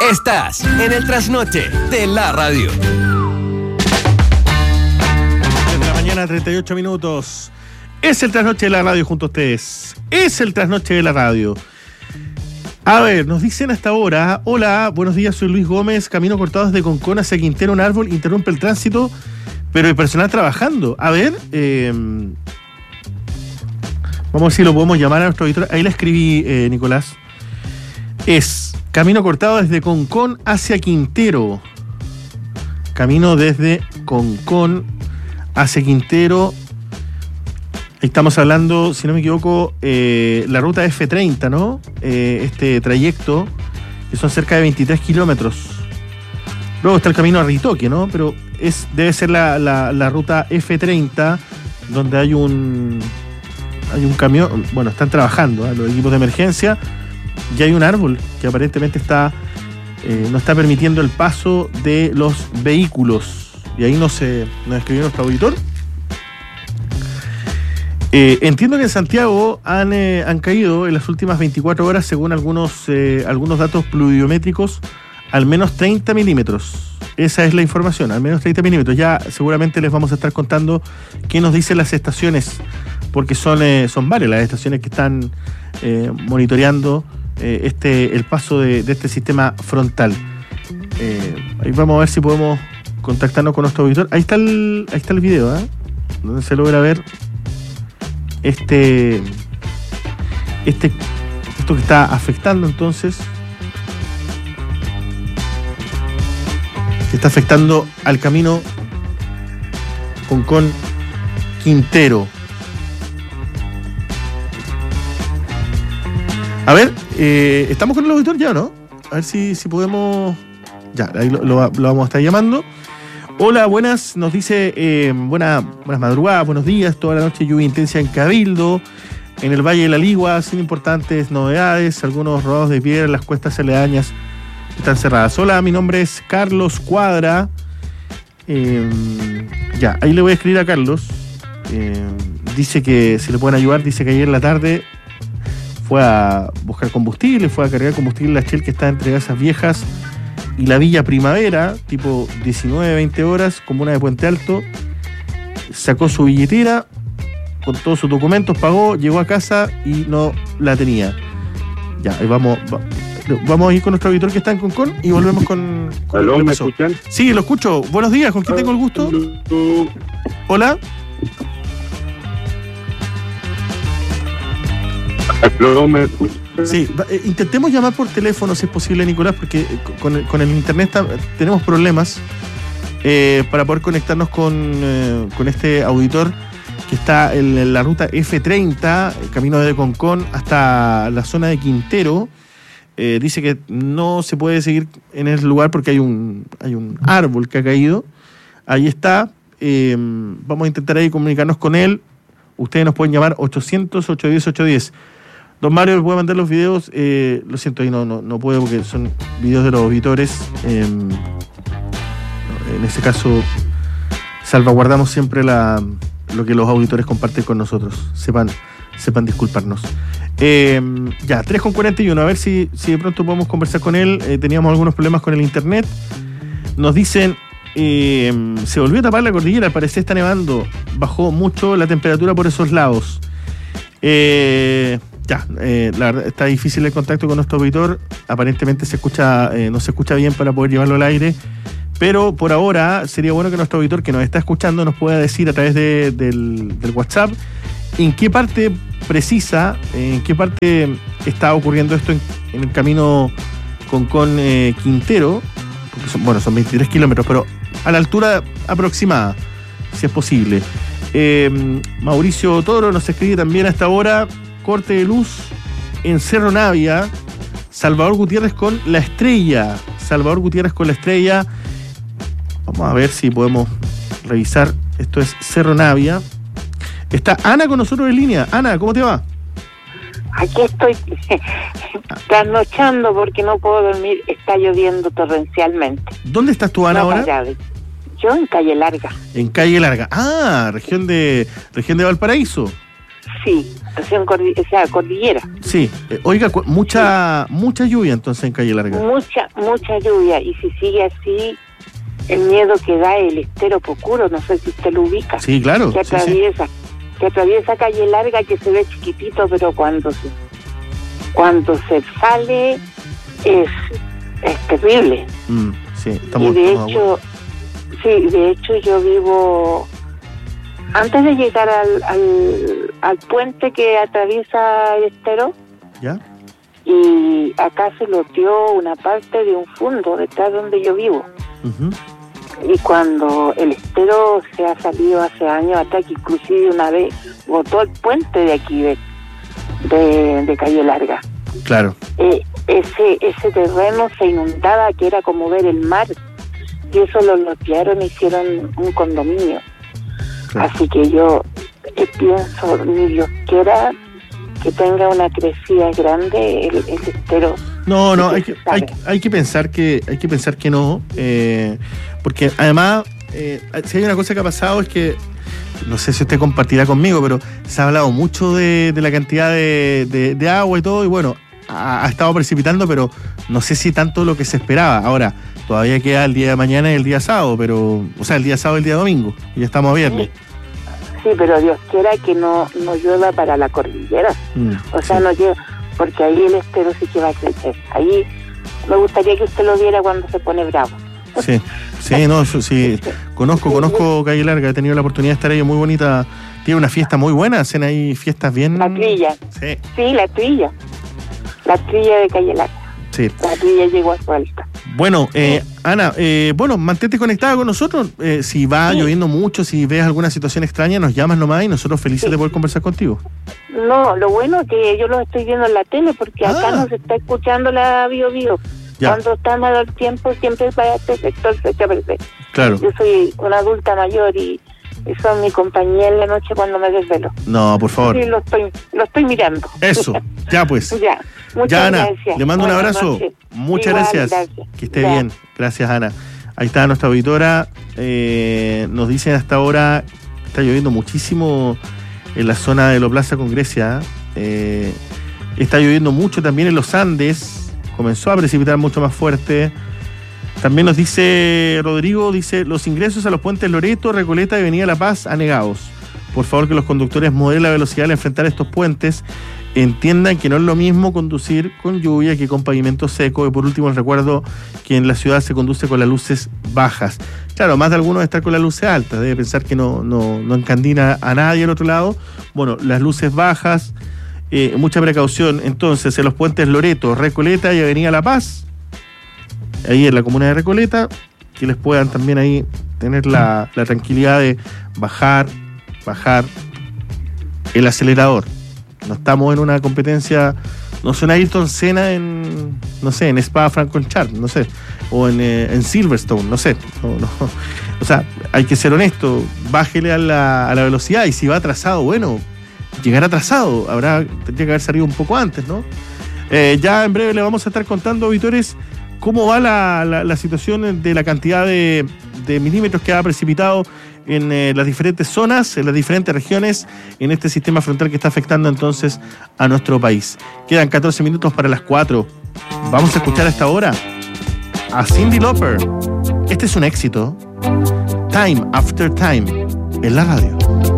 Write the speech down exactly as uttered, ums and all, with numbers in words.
Estás en el trasnoche de la radio. Desde la mañana, treinta y ocho minutos. Es el trasnoche de la radio junto a ustedes. Es el trasnoche de la radio. A ver, nos dicen hasta ahora: hola, buenos días, soy Luis Gómez. Camino cortado desde Concón hacia Quintero, un árbol interrumpe el tránsito, pero el personal trabajando. A ver, eh, vamos a ver si lo podemos llamar a nuestro auditor. Ahí la escribí, eh, Nicolás. Es camino cortado desde Concón hacia Quintero. Camino desde Concón hacia Quintero. Ahí estamos hablando, si no me equivoco, eh, la ruta F treinta, ¿no? Eh, este trayecto, que son cerca de veintitrés kilómetros. Luego está el camino a Ritoque, ¿no? Pero es, debe ser la, la, la ruta F treinta, donde hay un, hay un camión. Bueno, están trabajando, ¿eh? Los equipos de emergencia. Y hay un árbol que aparentemente está eh, no está permitiendo el paso de los vehículos. Y ahí nos, eh, nos escribió nuestro auditor. Eh, entiendo que en Santiago han, eh, han caído en las últimas veinticuatro horas, según algunos, eh, algunos datos pluviométricos, al menos treinta milímetros. Esa es la información, al menos treinta milímetros. Ya seguramente les vamos a estar contando qué nos dicen las estaciones, porque son, eh, son varias las estaciones que están eh, monitoreando eh, este, el paso de, de este sistema frontal. Eh, ahí vamos a ver si podemos contactarnos con nuestro auditor. Ahí está el, ahí está el video, ¿eh? Donde se logra ver Este, este, esto que está afectando entonces, que está afectando al camino Concón Quintero. A ver, eh, ¿estamos con el auditor ya o no? A ver si, si podemos. Ya, ahí lo, lo, lo vamos a estar llamando. Hola, buenas, nos dice, eh, buena, buenas madrugadas, buenos días, toda la noche lluvia intensa en Cabildo, en el Valle de la Ligua, sin importantes novedades, algunos rodados de piedra en las cuestas aledañas están cerradas. Hola, mi nombre es Carlos Cuadra, eh, ya, ahí le voy a escribir a Carlos, eh, dice que si le pueden ayudar, dice que ayer en la tarde fue a buscar combustible, fue a cargar combustible en la Shell que está entre Casas Viejas y la Villa Primavera, tipo diecinueve, veinte horas, comuna de Puente Alto. Sacó su billetera con todos sus documentos, pagó, llegó a casa y no la tenía. Ya, ahí vamos, va, vamos a ir con nuestro auditor que está en Concón y volvemos con, con ¿Aló, lo que me pasó. escuchan? Sí, lo escucho. Buenos días, ¿con quién tengo el gusto? Hola. ¿Aló, me escuchan? Sí, eh, intentemos llamar por teléfono si es posible, Nicolás, porque eh, con, el, con el internet ta, tenemos problemas eh, para poder conectarnos con, eh, con este auditor que está en, en la ruta F treinta, el camino de Concón hasta la zona de Quintero. Eh, dice que no se puede seguir en ese lugar porque hay un, hay un árbol que ha caído. Ahí está. Eh, vamos a intentar ahí comunicarnos con él. Ustedes nos pueden llamar ochocientos, ochocientos diez, ochocientos diez. Don Mario, ¿me puede mandar los videos? Eh, lo siento, ahí no, no, no puedo porque son videos de los auditores. Eh, en este caso, salvaguardamos siempre la, lo que los auditores comparten con nosotros. Sepan, sepan disculparnos. Eh, ya, tres con cuarenta y uno. A ver si, si de pronto podemos conversar con él. Eh, teníamos algunos problemas con el internet. Nos dicen, eh, se volvió a tapar la cordillera. Al parecer está nevando. Bajó mucho la temperatura por esos lados. Eh... Ya, eh, la verdad está difícil el contacto con nuestro auditor. Aparentemente se escucha, eh, no se escucha bien para poder llevarlo al aire. Pero por ahora sería bueno que nuestro auditor que nos está escuchando nos pueda decir a través de, del, del WhatsApp en qué parte precisa, en qué parte está ocurriendo esto en, en el camino Concón eh, Quintero. Porque son, bueno, son veintitrés kilómetros, pero a la altura aproximada, si es posible. Eh, Mauricio Toro nos escribe también a esta hora. Corte de luz en Cerro Navia. Salvador Gutiérrez con la estrella. Salvador Gutiérrez con la estrella. Vamos a ver si podemos revisar. Esto es Cerro Navia. Está Ana con nosotros en línea. Ana, ¿cómo te va? Aquí estoy trasnochando porque no puedo dormir. Está lloviendo torrencialmente. ¿Dónde estás tú, Ana, no, ahora? Llave. Yo en Calle Larga. En Calle Larga. Ah, región de región de Valparaíso. Sí, estación cordi- o sea, cordillera. Sí. Eh, oiga, cu- mucha mucha lluvia entonces en Calle Larga. Mucha, mucha lluvia. Y si sigue así, el miedo que da el estero Pocuro, no sé si usted lo ubica. Sí, claro. Que Sí, sí. atraviesa, que atraviesa Calle Larga, que se ve chiquitito, pero cuando se, cuando se sale es, es terrible. Mm, sí, estamos, y de estamos de acuerdo. hecho, sí, de hecho yo vivo antes de llegar al, al, al puente que atraviesa el estero, ¿Ya? y acá se loteó una parte de un fondo detrás donde yo vivo. Ujú. Y cuando el estero se ha salido hace años atrás, que inclusive una vez botó el puente de aquí de, de, de Calle Larga, Claro. eh, ese ese terreno se inundaba, que era como ver el mar, y eso lo lotearon e hicieron un condominio. Claro. Así que yo eh, pienso, ni Dios quiera que tenga una crecida grande el, el estero. No, no, Sí, hay que, se sabe. hay, hay que pensar que hay que pensar que no, eh, porque además, eh, si hay una cosa que ha pasado es que, no sé si usted compartirá conmigo, pero se ha hablado mucho de, de la cantidad de, de, de agua y todo, y bueno, ha, ha estado precipitando, pero no sé si tanto lo que se esperaba. Ahora, todavía queda el día de mañana y el día sábado, pero, o sea, el día sábado y el día domingo, y ya estamos a viernes. Sí, pero Dios quiera que no, no llueva para la cordillera. Mm, O sea, sí. no llueva, porque ahí el estero sí que va a crecer. Ahí me gustaría que usted lo viera cuando se pone bravo. Sí, sí, no, yo sí, conozco, conozco Calle Larga, he tenido la oportunidad de estar ahí, muy bonita, tiene una fiesta muy buena, hacen ahí fiestas bien... La trilla. Sí, Sí, la trilla. La trilla de Calle Larga. sí. La trilla llegó a su alta. Bueno, eh, Ana, eh, bueno, mantente conectada con nosotros, eh, si va Sí. lloviendo mucho, si ves alguna situación extraña, nos llamas nomás y nosotros felices Sí. de poder conversar contigo. No, lo bueno es que yo lo estoy viendo en la tele, porque acá Ah. no se está escuchando la Bio Bio. Ya, Cuando está mal el tiempo, siempre para este sector se echa a perder. claro. Yo soy una adulta mayor y eso es mi compañía en la noche cuando me desvelo. No, por favor. Sí, lo estoy, lo estoy mirando. Eso, ya pues. Ya, muchas Ya, Ana, gracias. le mando un Buenas abrazo. noches. Muchas Igual, gracias. gracias. Que esté Ya. bien. Gracias, Ana. Ahí está nuestra auditora. Eh, nos dicen hasta ahora, está lloviendo muchísimo en la zona de la Plaza con Grecia. Eh, está lloviendo mucho también en los Andes. Comenzó a precipitar mucho más fuerte. También nos dice Rodrigo, dice, los ingresos a los puentes Loreto, Recoleta y Avenida La Paz anegados. Por favor, que los conductores moderen la velocidad al enfrentar estos puentes. Entiendan que no es lo mismo conducir con lluvia que con pavimento seco. Y por último, les recuerdo que en la ciudad se conduce con las luces bajas. Claro, más de algunos estar con las luces altas. Debe pensar que no, no, no encandina a nadie al otro lado. Bueno, las luces bajas, eh, mucha precaución. Entonces, en los puentes Loreto, Recoleta y Avenida La Paz, ahí en la comuna de Recoleta, que les puedan también ahí tener la, la tranquilidad de bajar, bajar el acelerador. No estamos en una competencia, no son Ayrton Senna en, no sé, en Spa-Francorchamps, no sé, o en, eh, en Silverstone, no sé. No, no. O sea, hay que ser honesto, bájele a la, a la velocidad y si va atrasado, bueno, llegará atrasado, habrá, tendría que haber salido un poco antes, ¿no? Eh, ya en breve le vamos a estar contando, auditores, cómo va la, la, la situación de la cantidad de, de milímetros que ha precipitado en eh, las diferentes zonas, en las diferentes regiones, en este sistema frontal que está afectando entonces a nuestro país. Quedan catorce minutos para las cuatro. Vamos a escuchar a esta hora a Cyndi Lauper. Este es un éxito. Time After Time en la radio.